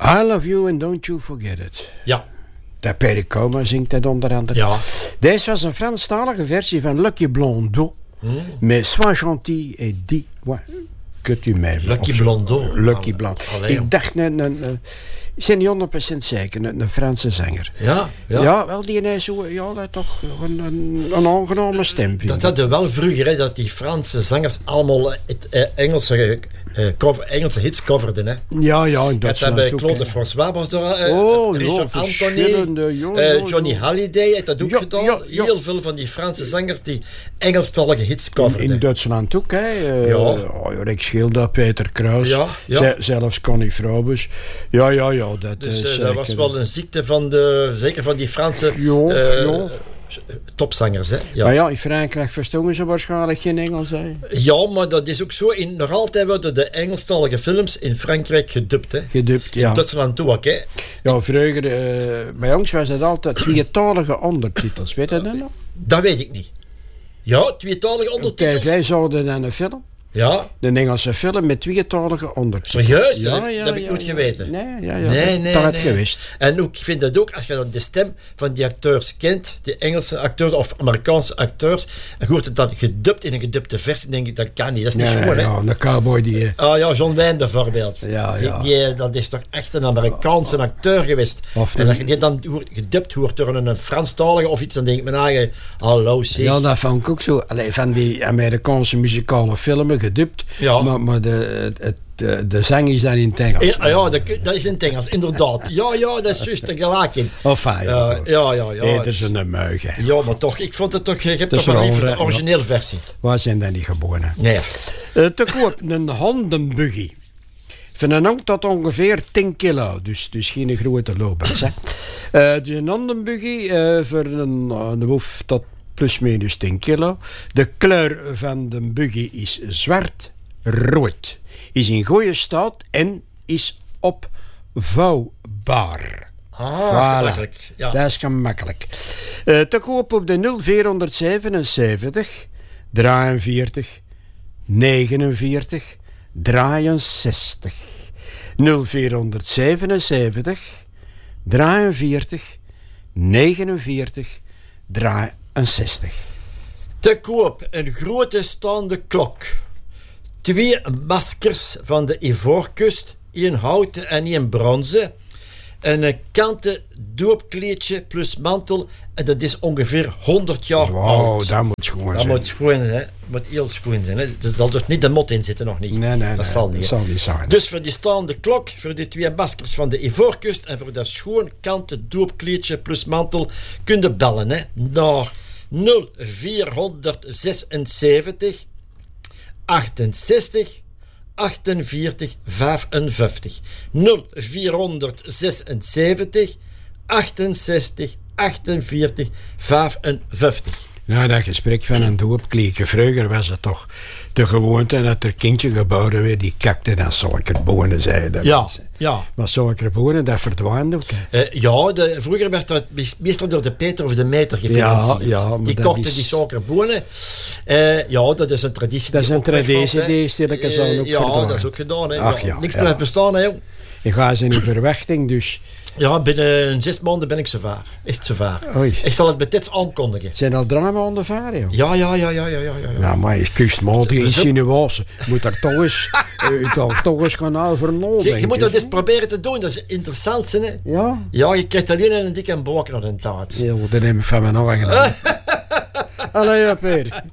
I love you and don't you forget it. Ja. Dat Pericoma zingt dat onder andere. Ja. Deze was een Franstalige versie van Lucky Blondeau. Mais sois gentil et dis-moi que tu m'aimes. Lucky Blondeau. Lucky Blondeau. Allee, Ik dacht, ik ben niet 100% zeker, een Franse zanger. Ja. Ja, wel, die heeft zo, dat toch een aangename stem. Dat hadden we wel vroeger, hè, dat die Franse zangers allemaal Engelse hits coverden. Hè. Ja, in Duitsland bij ook. Claude François was er, Richard Anthony, verschillende, Johnny Hallyday heeft dat ook gedaan. Ja. Heel veel van die Franse zangers die Engelstalige hits coverden. In Duitsland ook, hè. Rick Schilder, Peter Kruis, Ja. zelfs Connie Fraubus. Ja, dat Dus is... dat was wel een ziekte zeker van die Franse topzangers. Hè? Ja. Maar ja, in Frankrijk verstonden ze waarschijnlijk geen Engels. Hè? Ja, maar dat is ook zo. Nog altijd worden de Engelstalige films in Frankrijk gedubt. Hè? Gedubt, ja. In Duitsland ook, hè. Ja, vroeger, bij ons was het altijd tweetalige ondertitels. Weet je dat nog? Dat weet ik niet. Ja, tweetalige ondertitels. Wij zouden dan een film. Ja. Een Engelse film met tweetalige ondertitels. Serieus? Ja, dat heb ik nooit geweten. Nee, dat had geweest. En ook, ik vind dat ook, als je dan de stem van die acteurs kent, die Engelse acteurs of Amerikaanse acteurs, en je hoort het dan gedubt in een gedubte versie, denk ik, dat kan niet. Dat is niet schoon, hè? Ja, een cowboy die... John Wayne bijvoorbeeld. Ja. Dat is toch echt een Amerikaanse acteur geweest. En als je die dan gedubt hoort door een Franstalige of iets, dan denk ik me eigen, hallo, zeg. Ja, dat vond ik ook zo. Allee, van die Amerikaanse muzikale filmen gedubt. Ja. Maar de zang is dan in het Engels. Ja, dat is in het Engels, inderdaad. Ja, dat is juist er gelijk in. Ja. Dat is een muig. Hè. Ja, maar toch, ik vond het toch, je hebt toch wel liever de originele versie. Waar zijn dan niet geboren? Nee. Te koop, een hondenbuggy. Van een hang tot ongeveer 10 kilo, dus geen grote lopers. Dus een hondenbuggy voor een hoef tot plus-minus 10 kilo. De kleur van de buggy is zwart-rood. Is in goede staat en is opvouwbaar. Gemakkelijk. Ja. Dat is gemakkelijk. Te koop op de 0477 43 49 63. 0477 43 49 63. Te koop een grote staande klok. 2 maskers van de Ivoorkust, 1 houten en 1 bronzen. Een kanten doopkleedje plus mantel. En dat is ongeveer 100 jaar oud. Dat moet schoon zijn. Dat moet schoon zijn, hè. Moet heel schoon zijn. Hè. Er zal dus niet de mot in zitten, nog niet. Nee, dat zal niet zijn. Dus voor die staande klok, voor die 2 maskers van de Ivoorkust en voor dat schoon kanten doopkleedje plus mantel, kun je bellen, hè, naar 0476 68 48 55. 0476 68 48 55. Nou, dat gesprek van een doopkleedje. Vroeger was het toch de gewoonte dat er kindje geboren werd die kakte dan suikerbonen, zeiden. Ja. Maar suikerbonen, dat verdwijnt ook. Vroeger werd dat meestal door de Peter of de Meter gefinancierd. Ja, die kochten die suikerbonen. Dat is een traditie. Dat is een traditie die stilletjes ook verdwijnt. Dat is ook gedaan. Hè. Niks blijft blijft bestaan, hè. Ik ga ze in verwachting, dus... Ja, binnen 6 maanden ben ik zover. Is het zover. Oei. Ik zal het met dit aankondigen. Zijn al 3 maanden varen, joh? Ja. Nou, maar je kunstmatige insinuatie. Moet er toch eens gaan over nadenken. Je moet dat eens proberen te doen. Dat is interessant, hè? Ja? Ja, je krijgt alleen een dikke bok naar een taart. Ja, dat neem ik van mijn ogen. Allee, Peer.